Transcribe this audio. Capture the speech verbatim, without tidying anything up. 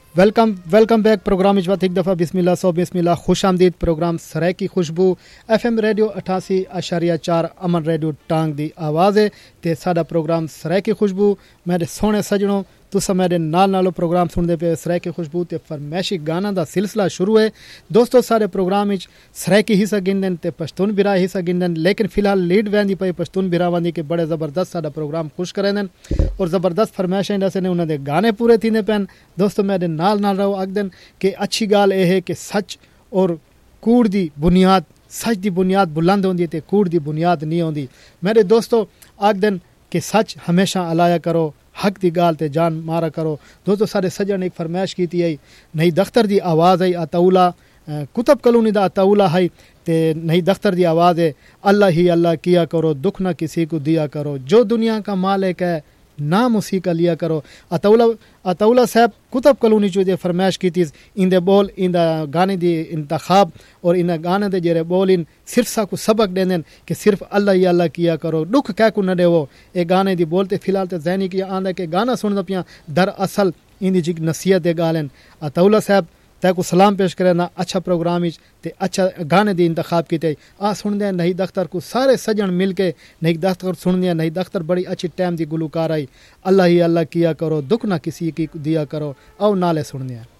Welcome welcome back programme etch वक्त एक दफ़ा बिस्मिल्लाह सौ बिस्मिल्लाह खुश आमदीद प्रोग्राम सराय की खुशबू एफ एम रेडियो अठासी अशारिया चार अमन रेडियो टांग दी आवाज़ है ते साडा प्रोग्राम सराय की खुशबू मेरे सोहने सजनों तुस मेरे नाल नालो प्रोग्राम सुनते पे सराय की खुशबू ते फरमैशी गाना दा सिलसिला शुरू है। दोस्तों सारे प्रोग्राम इच सराय की हिस्सा गिनदन ते पश्तून बिरा हिस्सा गिनदन लेकिन फिलहाल लीड वैंदी पे पश्तून बिरा वंदी के बड़े ज़बरदस्त साडा प्रोग्राम खुश करेंदन और ज़बरदस्त फरमैशें दसे ने उन्होंने गाने पूरे थींदे पैन। दोस्तों मेरे नाल नाल रहो आखदन कि अच्छी गाल यह है कि सच और कूड़ दी बुनियाद सच दी बुनियाद बुलंद होंदी ते कूड़ दी बुनियाद नहीं होंदी। मेरे दोस्तों आखदन कि सच हमेशा अलाया करो हक दी गाल ते जान मारा करो। दोस्तों सारे सजन एक फरमाइश की थी नई दख्तर दी आवाज़ आई अताउला कुतब कलोनी दा अताउला है ते नई दख्तर दी आवाज़ है अल्लाह ही अल्लाह किया करो दुख ना किसी को दिया करो जो दुनिया का मालिक है नाम उसी का लिया करो। अताउला अताउला साहब कुतब कलोनी चो फरमाइश की थी इंदे बोल इन गाने दी इंतखाब और इन गाने दे जेरे बोल इन सिर्फ सा को सबक देंदन कि सिर्फ अल्लाह ही अल्लाह किया करो दुख कै को न देवो। ए गाने दी बोलते फिलहाल तो जहनी की आंदा के गाना सुन पिया दर असल इंदी जी नसीहत दे गालन। अताउला साहब तै को सलाम पेश करे ना अच्छा प्रोग्राम इच ते अच्छा गाने दी इंतखाब किते आ सुनदे नई दख्तर को सारे सजन मिल के नई दख्तर सुनदे नई दख्तर बड़ी अच्छी टाइम दी गुलकार आई अल्लाह ही अल्लाह किया करो दुख ना किसी की दिया करो आओ नाले सुनदे।